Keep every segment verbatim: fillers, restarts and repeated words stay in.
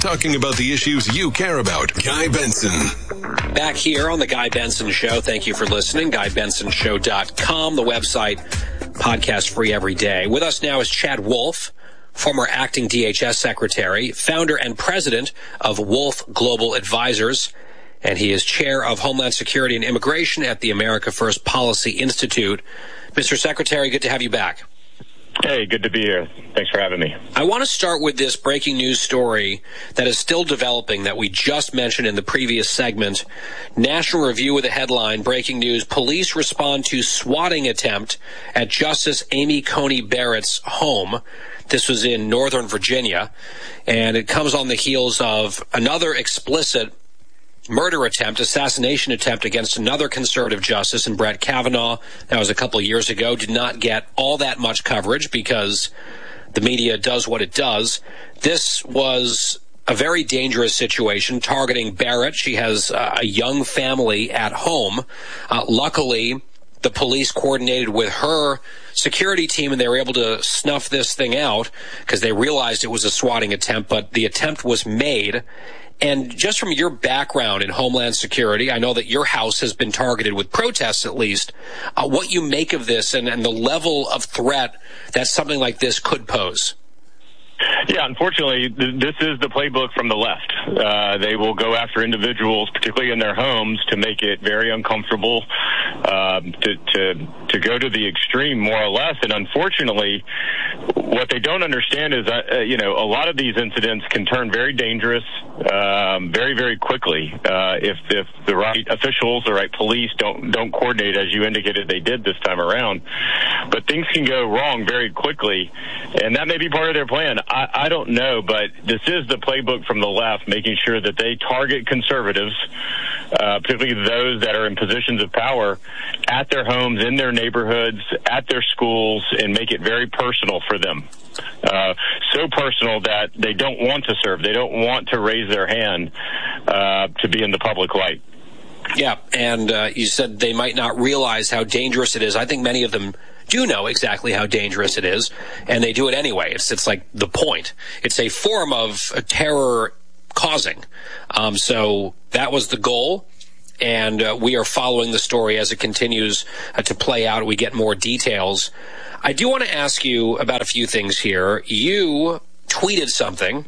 talking about the issues you care about. Guy Benson. Back here on the Guy Benson Show. Thank you for listening. guy benson show dot com, the website, podcast free every day. With us now is Chad Wolf, former acting D H S secretary, founder and president of Wolf Global Advisors, and he is chair of Homeland Security and Immigration at the America First Policy Institute. Mister Secretary, good to have you back. Hey, good to be here. Thanks for having me. I want to start with this breaking news story that is still developing that we just mentioned in the previous segment. National Review with a headline, breaking news, police respond to swatting attempt at Justice Amy Coney Barrett's home. This was in Northern Virginia, and it comes on the heels of another explicit murder attempt, assassination attempt against another conservative justice in Brett Kavanaugh. That was a couple of years ago. Did not get all that much coverage because the media does what it does. This was a very dangerous situation targeting Barrett. She has uh, a young family at home. Uh, luckily, the police coordinated with her security team, and they were able to snuff this thing out because they realized it was a swatting attempt, but the attempt was made. And just from your background in Homeland Security, I know that your house has been targeted with protests at least, uh, what you make of this and, and the level of threat that something like this could pose. Yeah, unfortunately, th- this is the playbook from the left. Uh, they will go after individuals, particularly in their homes, to make it very uncomfortable, uh, to, to to go to the extreme, more or less. And unfortunately, what they don't understand is that, uh, you know, a lot of these incidents can turn very dangerous um, very, very quickly uh, if if the right officials, the right police don't don't coordinate, as you indicated they did this time around. But things can go wrong very quickly, and that may be part of their plan. I, I don't know, but this is the playbook from the left, making sure that they target conservatives, uh, particularly those that are in positions of power, at their homes, in their neighborhoods, at their schools, and make it very personal for them. Uh, so personal that they don't want to serve. They don't want to raise their hand uh, to be in the public light. Yeah, and uh, you said they might not realize how dangerous it is. I think many of them do know exactly how dangerous it is, and they do it anyway. It's it's like the point. It's a form of a terror causing. Um, so that was the goal, and uh, we are following the story as it continues uh, to play out. We get more details. I do want to ask you about a few things here. You tweeted something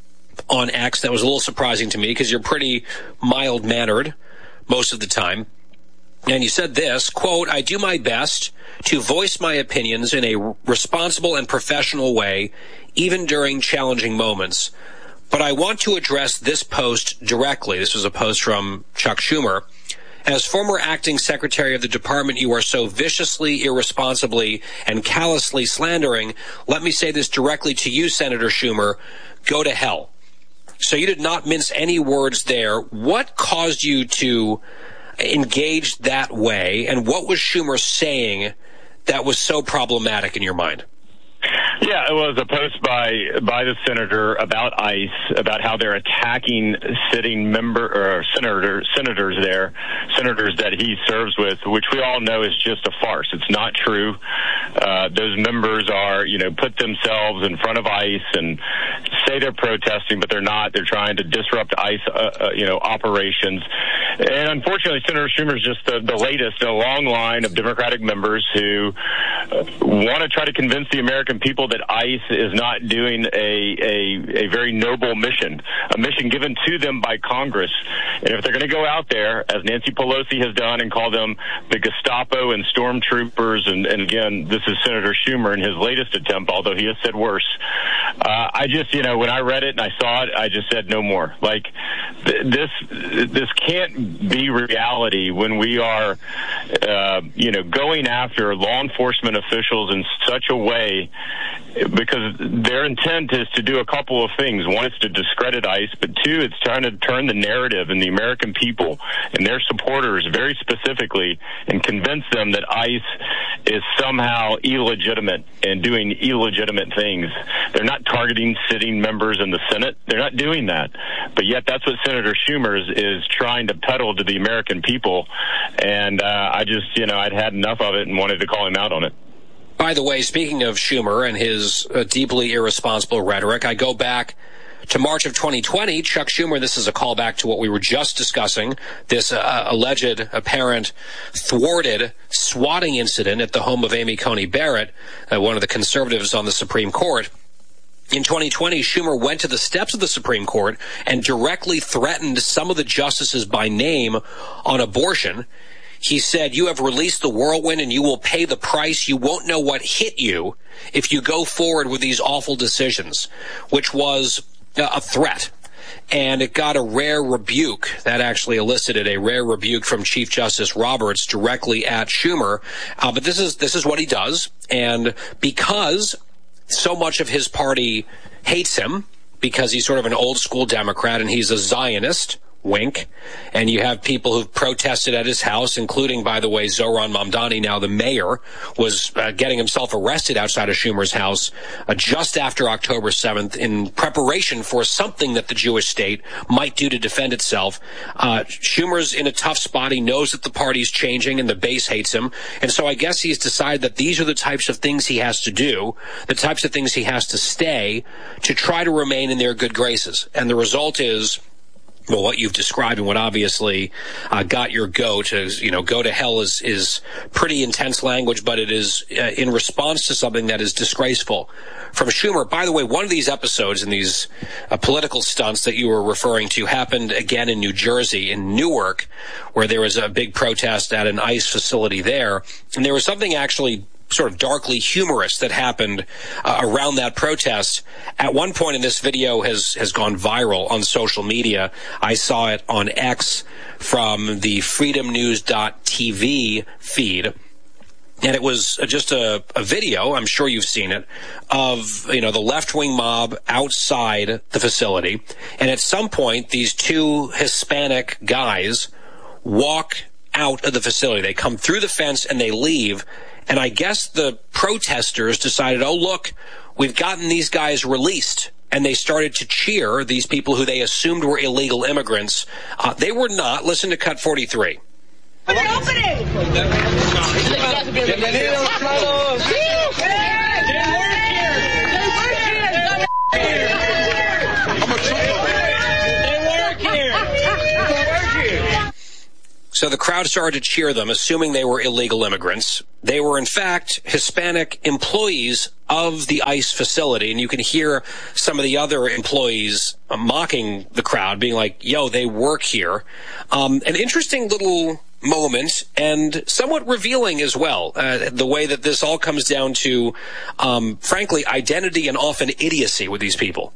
on X that was a little surprising to me because you're pretty mild-mannered most of the time. And you said this, quote, I do my best to voice my opinions in a responsible and professional way, even during challenging moments. But I want to address this post directly. This was a post from Chuck Schumer. As former acting secretary of the department you are so viciously, irresponsibly, and callously slandering, let me say this directly to you, Senator Schumer, go to hell. So you did not mince any words there. What caused you to engage that way, and what was Schumer saying that was so problematic in your mind? Yeah, it was a post by by the senator about ICE, about how they're attacking sitting member or senator senators there, senators that he serves with, which we all know is just a farce. It's not true. Uh, those members are, you know, put themselves in front of ICE and say they're protesting, but they're not. They're trying to disrupt ICE, uh, uh, you know, operations. And unfortunately, Senator Schumer is just the, the latest in a long line of Democratic members who uh, want to try to convince the American people that ICE is not doing a, a, a very noble mission, a mission given to them by Congress. And if they're going to go out there, as Nancy Pelosi has done, and call them the Gestapo and stormtroopers, and, and again, this is Senator Schumer in his latest attempt, although he has said worse. Uh, I just, you know, when I read it and I saw it, I just said no more. Like, th- this this can't be reality when we are, uh, you know, going after law enforcement officials in such a way, because their intent is to do a couple of things. One is to discredit ICE, but two, it's trying to turn the narrative in the American people and their supporters very specifically and convince them that ICE is somehow illegitimate and doing illegitimate things. They're not targeting sitting members in the Senate. They're not doing that. But yet that's what Senator Schumer is, is trying to peddle to the American people. And uh, I just, you know, I'd had enough of it and wanted to call him out on it. By the way, speaking of Schumer and his uh, deeply irresponsible rhetoric, I go back to March of twenty twenty, Chuck Schumer, this is a callback to what we were just discussing, this uh, alleged, apparent, thwarted swatting incident at the home of Amy Coney Barrett, uh, one of the conservatives on the Supreme Court. In twenty twenty, Schumer went to the steps of the Supreme Court and directly threatened some of the justices by name on abortion. He said, "You have released the whirlwind and you will pay the price. You won't know what hit you if you go forward with these awful decisions," which was a threat. And it got a rare rebuke. That actually elicited a rare rebuke from Chief Justice Roberts directly at Schumer. Uh, but this is this is what he does. And because so much of his party hates him, because he's sort of an old school Democrat and he's a Zionist, wink, and you have people who've protested at his house, including, by the way, Zohran Mamdani, now the mayor, was uh, getting himself arrested outside of Schumer's house uh, just after October seventh in preparation for something that the Jewish state might do to defend itself. Uh, Schumer's in a tough spot. He knows that the party's changing and the base hates him. And so I guess he's decided that these are the types of things he has to do, the types of things he has to stay to try to remain in their good graces. And the result is, well, what you've described and what obviously uh, got your goat is, you know, go to hell is, is pretty intense language, but it is uh, in response to something that is disgraceful from Schumer. By the way, one of these episodes in these uh, political stunts that you were referring to happened again in New Jersey, in Newark, where there was a big protest at an ICE facility there. And there was something actually sort of darkly humorous that happened uh, around that protest. At one point, and this video has, has gone viral on social media, I saw it on X from the freedom news dot t v feed. And it was just a, a video, I'm sure you've seen it, of, you know, the left-wing mob outside the facility. And at some point, these two Hispanic guys walk out of the facility. They come through the fence and they leave. And I guess the protesters decided, oh, look, we've gotten these guys released. And they started to cheer these people who they assumed were illegal immigrants. Uh, they were not. Listen to cut forty-three. So the crowd started to cheer them, assuming they were illegal immigrants. They were, in fact, Hispanic employees of the ICE facility. And you can hear some of the other employees uh, mocking the crowd, being like, yo, they work here. Um, an interesting little moment and somewhat revealing as well, uh, the way that this all comes down to, um, frankly, identity and often idiocy with these people.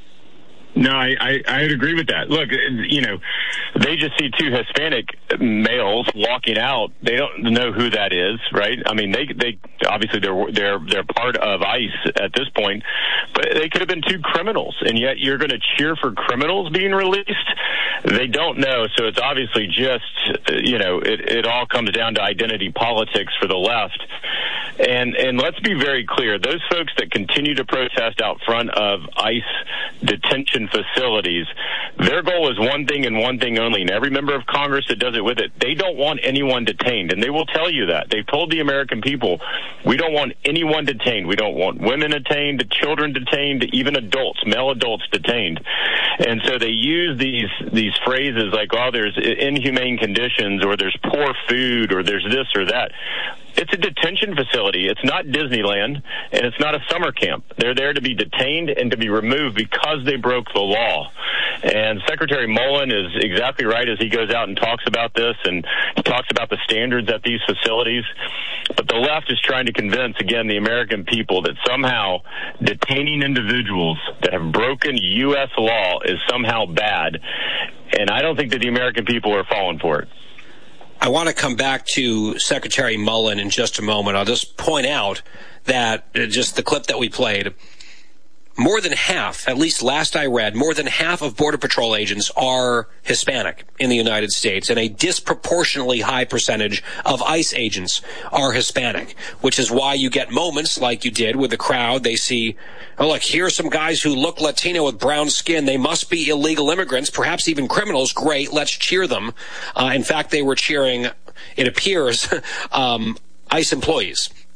No, I, I, I'd agree with that. Look, you know, they just see two Hispanic males walking out. They don't know who that is, right? I mean, they they obviously they're they're they're part of ICE at this point, but they could have been two criminals, and yet you're going to cheer for criminals being released? They don't know, so it's obviously just, you know, it, it all comes down to identity politics for the left. And and let's be very clear, those folks that continue to protest out front of ICE detention facilities, their goal is one thing and one thing only, and every member of Congress that does it with it, they don't want anyone detained, and they will tell you that. They've told the American people, we don't want anyone detained. We don't want women detained, children detained, even adults, male adults detained. And so they use these these phrases like, oh, there's inhumane conditions, or there's poor food, or there's this or that. It's a detention facility. It's not Disneyland, and it's not a summer camp. They're there to be detained and to be removed because they broke the law. And Secretary Mullen is exactly right as he goes out and talks about this, and he talks about the standards at these facilities. But the left is trying to convince, again, the American people that somehow detaining individuals that have broken U S law is somehow bad. And I don't think that the American people are falling for it. I want to come back to Secretary Mullen in just a moment. I'll just point out that uh, just the clip that we played, more than half, at least last I read, more than half of Border Patrol agents are Hispanic in the United States, and a disproportionately high percentage of ICE agents are Hispanic, which is why you get moments like you did with the crowd. They see, oh, look, here are some guys who look Latino with brown skin. They must be illegal immigrants, perhaps even criminals. Great, let's cheer them. Uh, in fact, they were cheering, it appears, um, ICE employees.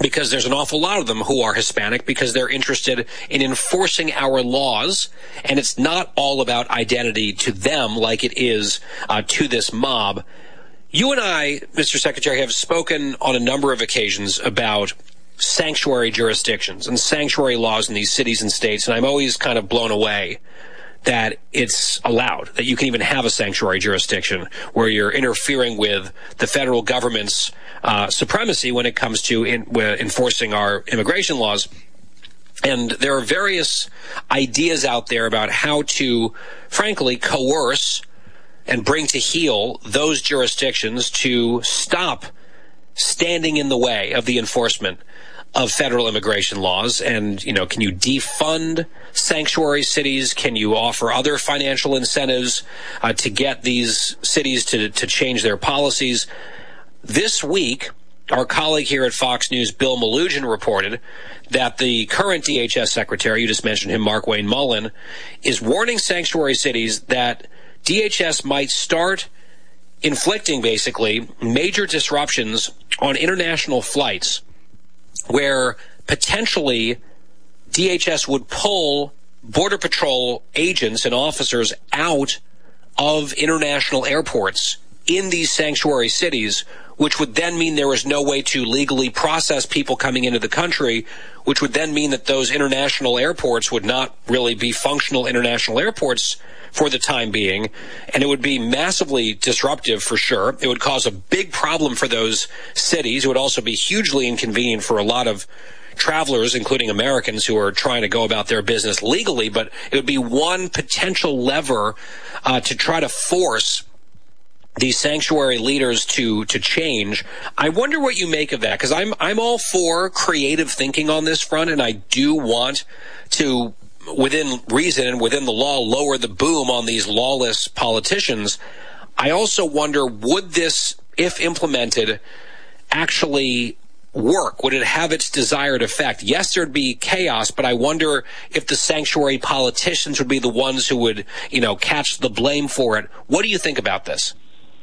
because there's an awful lot of them who are Hispanic because they're interested in enforcing our laws, and it's not all about identity to them like it is uh, to this mob. You and I, Mister Secretary, have spoken on a number of occasions about sanctuary jurisdictions and sanctuary laws in these cities and states, and I'm always kind of blown away that it's allowed, that you can even have a sanctuary jurisdiction where you're interfering with the federal government's uh, supremacy when it comes to in, uh, enforcing our immigration laws. And there are various ideas out there about how to, frankly, coerce and bring to heel those jurisdictions to stop standing in the way of the enforcement of federal immigration laws. And, you know, can you defund sanctuary cities? Can you offer other financial incentives uh, to get these cities to, to change their policies? This week, our colleague here at Fox News, Bill Melugin, reported that the current D H S secretary, you just mentioned him, Markwayne Mullin, is warning sanctuary cities that D H S might start inflicting, basically, major disruptions on international flights where potentially D H S would pull Border Patrol agents and officers out of international airports in these sanctuary cities, which would then mean there was no way to legally process people coming into the country, which would then mean that those international airports would not really be functional international airports for the time being, and it would be massively disruptive for sure. It would cause a big problem for those cities. It would also be hugely inconvenient for a lot of travelers, including Americans who are trying to go about their business legally, but it would be one potential lever uh, to try to force these sanctuary leaders to to change. I wonder what you make of that, because I'm I'm all for creative thinking on this front, and I do want to, within reason and within the law, lower the boom on these lawless politicians. I also wonder, would this, if implemented, actually work? Would it have its desired effect? Yes, there'd be chaos, but I wonder if the sanctuary politicians would be the ones who would, you know, catch the blame for it. What do you think about this?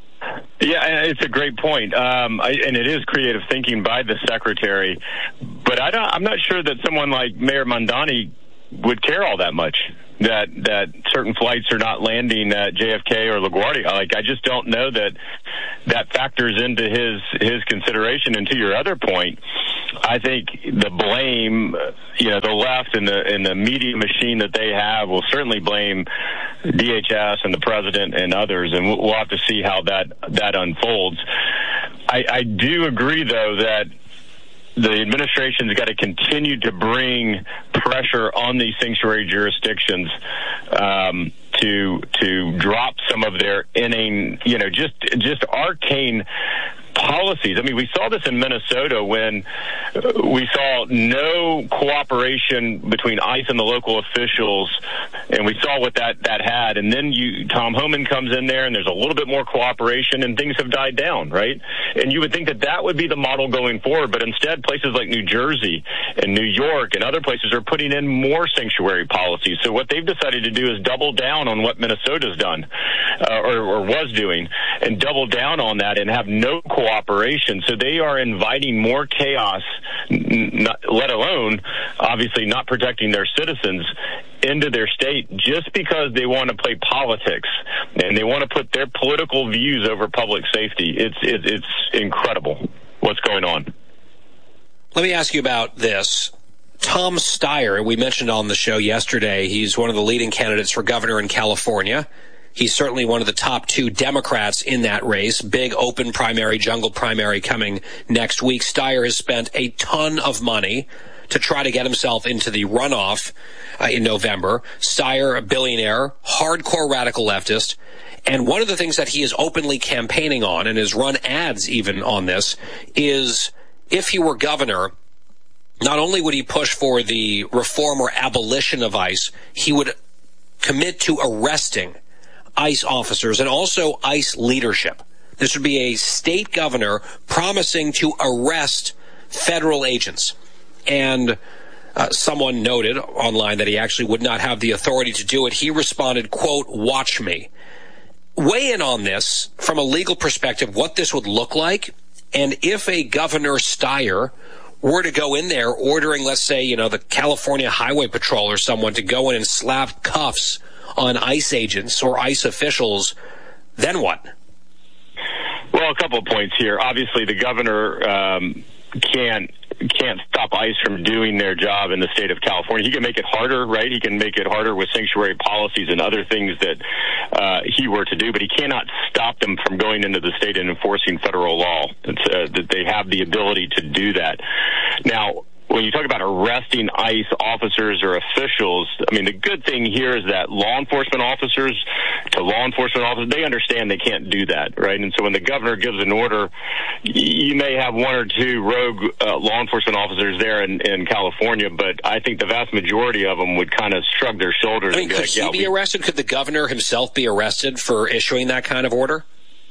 Yeah, it's a great point, um, I, and it is creative thinking by the secretary. But I don't, I'm not sure that someone like Mayor Mamdani would care all that much that that certain flights are not landing at J F K or LaGuardia. Like, I just don't know that that factors into his his consideration. And to your other point, I think the blame, you know, the left and the and the media machine that they have will certainly blame D H S and the president and others, and we'll have to see how that that unfolds. I, I do agree, though, that the administration's got to continue to bring pressure on these sanctuary jurisdictions um, to to drop some of their inane, you know, just just arcane policies. I mean, we saw this in Minnesota when we saw no cooperation between ICE and the local officials, and we saw what that, that had. And then you, Tom Homan comes in there, and there's a little bit more cooperation, and things have died down, right? And you would think that that would be the model going forward, but instead places like New Jersey and New York and other places are putting in more sanctuary policies. So what they've decided to do is double down on what Minnesota's done, uh, or, or was doing, and double down on that and have no cooperation. Operation. So they are inviting more chaos, not, let alone, obviously, not protecting their citizens into their state just because they want to play politics and they want to put their political views over public safety. It's it, it's incredible what's going on. Let me ask you about this. Tom Steyer, we mentioned on the show yesterday, he's one of the leading candidates for governor in California. He's certainly one of the top two Democrats in that race. Big open primary, jungle primary coming next week. Steyer has spent a ton of money to try to get himself into the runoff uh, in November. Steyer, a billionaire, hardcore radical leftist. And one of the things that he is openly campaigning on, and has run ads even on this, is if he were governor, not only would he push for the reform or abolition of ICE, he would commit to arresting ICE officers and also ICE leadership. This would be a state governor promising to arrest federal agents. And uh, someone noted online that he actually would not have the authority to do it. He responded, quote, "Watch me." Weigh in on this from a legal perspective, what this would look like, and if a Governor Steyer were to go in there ordering, let's say, you know, the California Highway Patrol or someone to go in and slap cuffs on ICE agents or ICE officials, then what? Well, a couple of points here. Obviously, the governor um, can't can't stop ICE from doing their job in the state of California. He can make it harder, right? He can make it harder with sanctuary policies and other things that uh, he were to do, but he cannot stop them from going into the state and enforcing federal law. It's, uh, that they have the ability to do that. Now, when you talk about arresting ICE officers or officials, I mean, the good thing here is that law enforcement officers to law enforcement officers, they understand they can't do that, right? And so when the governor gives an order, you may have one or two rogue uh, law enforcement officers there in, in California, but I think the vast majority of them would kind of shrug their shoulders. I mean, and be could like, he yeah, be we- arrested? Could the governor himself be arrested for issuing that kind of order?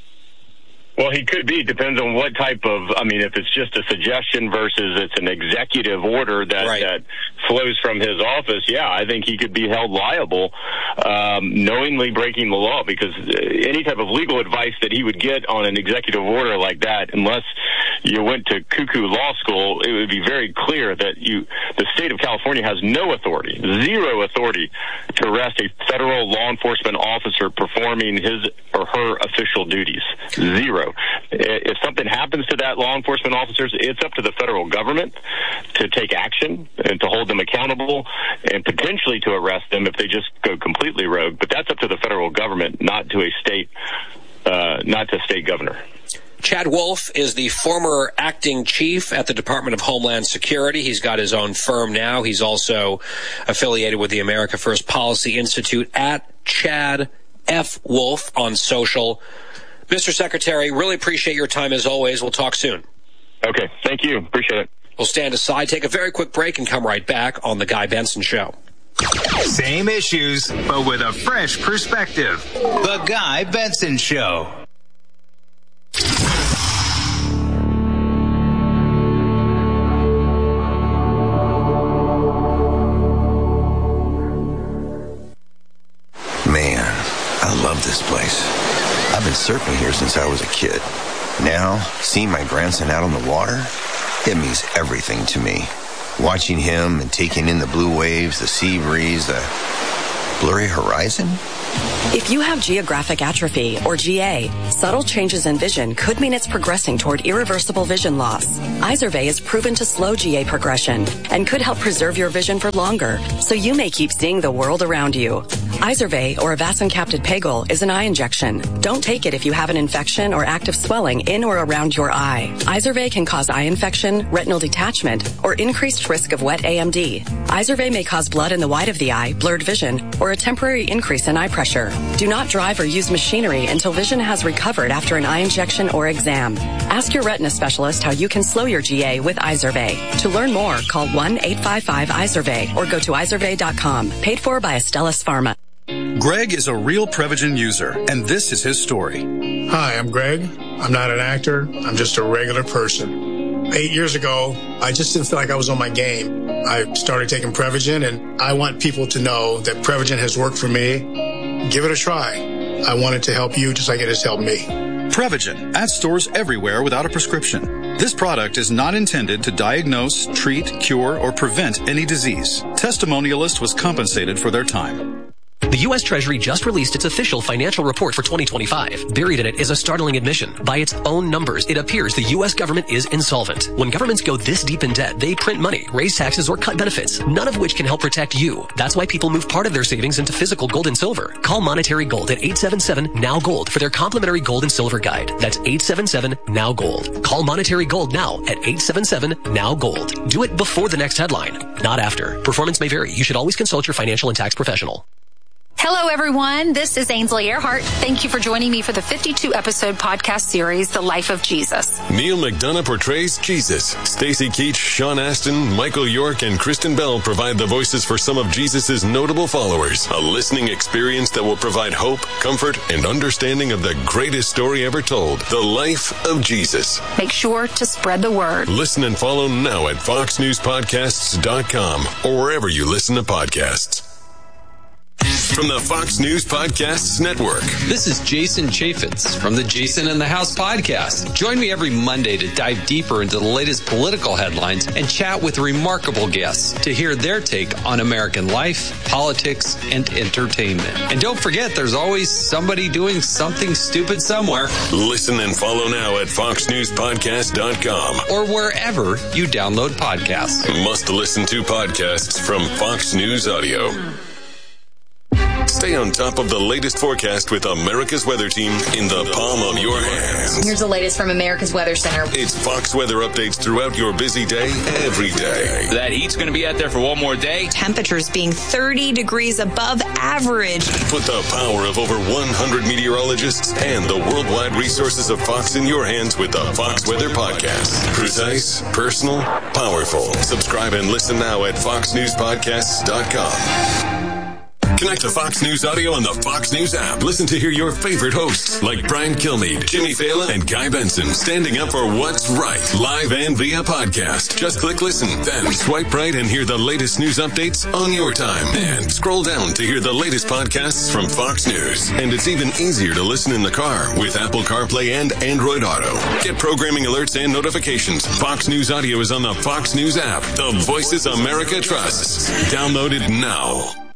Well, he could be. Depends on what type of, I mean, if it's just a suggestion versus it's an executive order that, right. that flows from his office, yeah, I think he could be held liable, um, knowingly breaking the law, because any type of legal advice that he would get on an executive order like that, unless you went to cuckoo law school, it would be very clear that you, the state of California has no authority, zero authority to arrest a federal law enforcement officer performing his or her official duties. Zero. If something happens to that law enforcement officers, it's up to the federal government to take action and to hold them accountable and potentially to arrest them if they just go completely rogue. But that's up to the federal government, not to a state, uh, not to state governor. Chad Wolf is the former acting chief at the Department of Homeland Security. He's got his own firm now. He's also affiliated with the America First Policy Institute, at Chad F. Wolf on social. Mister Secretary, really appreciate your time as always. We'll talk soon. Okay, thank you. Appreciate it. We'll stand aside, take a very quick break, and come right back on The Guy Benson Show. Same issues, but with a fresh perspective. The Guy Benson Show. Man, I love this place. I've been surfing here since I was a kid. Now, seeing my grandson out on the water, it means everything to me. Watching him and taking in the blue waves, the sea breeze, the blurry horizon. If you have geographic atrophy, or G A, subtle changes in vision could mean it's progressing toward irreversible vision loss. Izervay is proven to slow G A progression and could help preserve your vision for longer, so you may keep seeing the world around you. Izervay, or avacincaptad pegol, is an eye injection. Don't take it if you have an infection or active swelling in or around your eye. Izervay can cause eye infection, retinal detachment, or increased risk of wet A M D. Izervay may cause blood in the white of the eye, blurred vision, or a temporary increase in eye pressure. Do not drive or use machinery until vision has recovered after an eye injection or exam. Ask your retina specialist how you can slow your G A with Izervay. To learn more, call one eight five five Izervay or go to izervay dot com. Paid for by Astellas Pharma. Greg is a real Prevagen user, and this is his story. Hi, I'm Greg. I'm not an actor. I'm just a regular person. Eight years ago, I just didn't feel like I was on my game. I started taking Prevagen, and I want people to know that Prevagen has worked for me. Give it a try. I want it to help you just like it has helped me. Prevagen, at stores everywhere without a prescription. This product is not intended to diagnose, treat, cure, or prevent any disease. Testimonialist was compensated for their time. The U S Treasury just released its official financial report for twenty twenty-five. Buried in it is a startling admission. By its own numbers, it appears the U S government is insolvent. When governments go this deep in debt, they print money, raise taxes, or cut benefits, none of which can help protect you. That's why people move part of their savings into physical gold and silver. Call Monetary Gold at eight seven seven, N O W Gold for their complimentary gold and silver guide. That's eight seven seven, N O W Gold. Call Monetary Gold now at eight seven seven, N O W Gold. Do it before the next headline, not after. Performance may vary. You should always consult your financial and tax professional. Hello, everyone. This is Ainsley Earhart. Thank you for joining me for the fifty-two episode podcast series, The Life of Jesus. Neil McDonough portrays Jesus. Stacy Keach, Sean Astin, Michael York, and Kristen Bell provide the voices for some of Jesus' notable followers. A listening experience that will provide hope, comfort, and understanding of the greatest story ever told, The Life of Jesus. Make sure to spread the word. Listen and follow now at fox news podcasts dot com or wherever you listen to podcasts. from the Fox News Podcasts Network. This is Jason Chaffetz from the Jason in the House podcast. Join me every Monday to dive deeper into the latest political headlines and chat with remarkable guests to hear their take on American life, politics, and entertainment. And don't forget, there's always somebody doing something stupid somewhere. Listen and follow now at fox news podcast dot com or wherever you download podcasts. Must listen to podcasts from Fox News Audio. Stay on top of the latest forecast with America's Weather Team in the palm of your hands. Here's the latest from America's Weather Center. It's Fox weather updates throughout your busy day, every day. That heat's going to be out there for one more day. Temperatures being thirty degrees above average. Put the power of over one hundred meteorologists and the worldwide resources of Fox in your hands with the Fox Weather Podcast. Precise, personal, powerful. Subscribe and listen now at fox news podcasts dot com. Connect to Fox News Audio on the Fox News app. Listen to hear your favorite hosts like Brian Kilmeade, Jimmy Fallon, and Guy Benson standing up for what's right, live and via podcast. Just click listen, then swipe right and hear the latest news updates on your time. And scroll down to hear the latest podcasts from Fox News. And it's even easier to listen in the car with Apple CarPlay and Android Auto. Get programming alerts and notifications. Fox News Audio is on the Fox News app. The voices America trusts. Download it now.